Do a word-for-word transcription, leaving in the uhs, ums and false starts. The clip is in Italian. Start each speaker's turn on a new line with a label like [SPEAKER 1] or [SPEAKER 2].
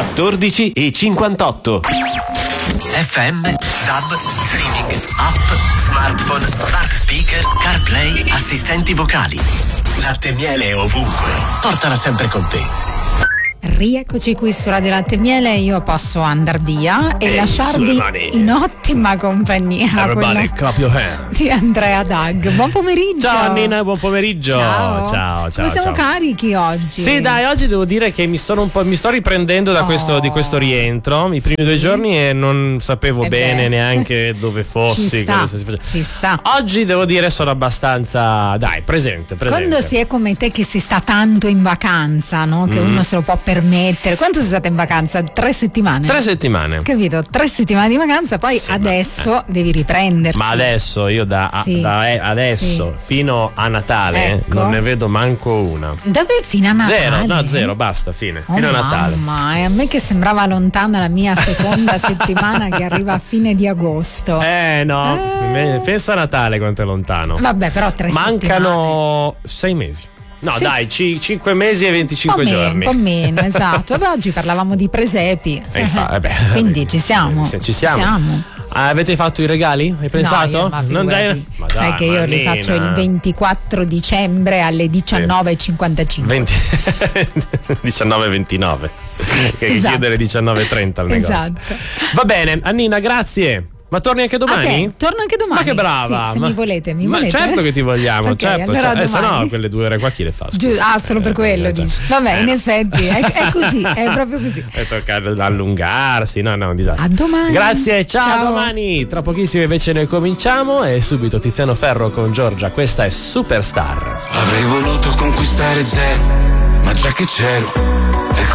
[SPEAKER 1] quattordici e cinquantotto.
[SPEAKER 2] F M, D A B, streaming, app, smartphone, smart speaker, CarPlay, assistenti vocali. Latte e miele ovunque. Portala sempre con te.
[SPEAKER 3] Rieccoci qui su Radio Latte e Miele, io posso andare via e
[SPEAKER 1] Ehi,
[SPEAKER 3] lasciarvi in ottima compagnia.
[SPEAKER 1] Everybody clap your hands.
[SPEAKER 3] Di Andrea Dag. Buon pomeriggio.
[SPEAKER 1] Ciao Nina, buon pomeriggio.
[SPEAKER 3] Ciao.
[SPEAKER 1] Ciao, ciao.
[SPEAKER 3] Come siamo
[SPEAKER 1] ciao.
[SPEAKER 3] carichi oggi?
[SPEAKER 1] Sì, dai, oggi devo dire che mi sono un po' mi sto riprendendo da
[SPEAKER 3] Oh.
[SPEAKER 1] questo di questo rientro. I primi
[SPEAKER 3] Sì.
[SPEAKER 1] due giorni e non sapevo
[SPEAKER 3] Eh
[SPEAKER 1] bene
[SPEAKER 3] beh.
[SPEAKER 1] neanche dove fossi.
[SPEAKER 3] Ci sta,
[SPEAKER 1] cosa stessi facendo.
[SPEAKER 3] ci sta.
[SPEAKER 1] Oggi devo dire sono abbastanza, dai, presente, presente.
[SPEAKER 3] Quando si è come te che si sta tanto in vacanza, no? Che
[SPEAKER 1] Mm.
[SPEAKER 3] uno se lo può permettere. Quanto sei stata in vacanza? Tre settimane?
[SPEAKER 1] Tre settimane.
[SPEAKER 3] Capito? Tre settimane di vacanza, poi
[SPEAKER 1] Sì, ma-
[SPEAKER 3] adesso devi riprenderti.
[SPEAKER 1] Ma adesso io da, a-
[SPEAKER 3] Sì.
[SPEAKER 1] da eh, adesso fino a Natale
[SPEAKER 3] Ecco.
[SPEAKER 1] non ne vedo manco una.
[SPEAKER 3] Dove fino a Natale?
[SPEAKER 1] Zero, no, zero, basta, fine.
[SPEAKER 3] Oh,
[SPEAKER 1] fino a Natale.
[SPEAKER 3] mamma, e a me che sembrava lontana la mia seconda settimana che arriva a fine di agosto.
[SPEAKER 1] Eh no,
[SPEAKER 3] Eh.
[SPEAKER 1] pensa a Natale quanto è lontano.
[SPEAKER 3] Vabbè, però tre settimane.
[SPEAKER 1] Mancano sei mesi. No,
[SPEAKER 3] Sì.
[SPEAKER 1] dai, ci- cinque mesi e
[SPEAKER 3] Un po'
[SPEAKER 1] venticinque
[SPEAKER 3] meno,
[SPEAKER 1] giorni.
[SPEAKER 3] un po' meno, esatto. Vabbè, oggi parlavamo di presepi.
[SPEAKER 1] E infa- eh beh,
[SPEAKER 3] Quindi ci siamo.
[SPEAKER 1] Sì, ci siamo. Ah, avete fatto i regali? Hai pensato?
[SPEAKER 3] No, io, ma
[SPEAKER 1] Non
[SPEAKER 3] figurati.
[SPEAKER 1] dai- Ma
[SPEAKER 3] Sai
[SPEAKER 1] dai,
[SPEAKER 3] che io li
[SPEAKER 1] Marlina.
[SPEAKER 3] faccio il ventiquattro dicembre alle diciannove e cinquantacinque.
[SPEAKER 1] venti diciannove e ventinove. Che
[SPEAKER 3] Esatto.
[SPEAKER 1] chiudere diciannove e trenta al negozio.
[SPEAKER 3] Esatto.
[SPEAKER 1] Va bene, Annina, grazie. Ma torni anche domani?
[SPEAKER 3] Ok, torno anche domani.
[SPEAKER 1] Ma che brava!
[SPEAKER 3] Sì, se
[SPEAKER 1] ma,
[SPEAKER 3] mi volete, mi
[SPEAKER 1] ma
[SPEAKER 3] volete.
[SPEAKER 1] certo che ti vogliamo,
[SPEAKER 3] Ok,
[SPEAKER 1] certo.
[SPEAKER 3] allora
[SPEAKER 1] cioè, eh, se no,
[SPEAKER 3] domani.
[SPEAKER 1] quelle due ore qua chi le fa?
[SPEAKER 3] Giù-
[SPEAKER 1] scusa?
[SPEAKER 3] ah, solo per
[SPEAKER 1] Eh,
[SPEAKER 3] quello
[SPEAKER 1] eh, cioè,
[SPEAKER 3] dici. Vabbè,
[SPEAKER 1] eh,
[SPEAKER 3] in
[SPEAKER 1] no.
[SPEAKER 3] effetti è, è così, è proprio così.
[SPEAKER 1] E tocca allungarsi, no, no, un disastro.
[SPEAKER 3] A domani.
[SPEAKER 1] Grazie, ciao,
[SPEAKER 3] Ciao.
[SPEAKER 1] a domani. Tra pochissimo invece noi cominciamo e subito Tiziano Ferro con Giorgia. Questa è Superstar.
[SPEAKER 4] Avrei voluto conquistare zero, ma già che c'ero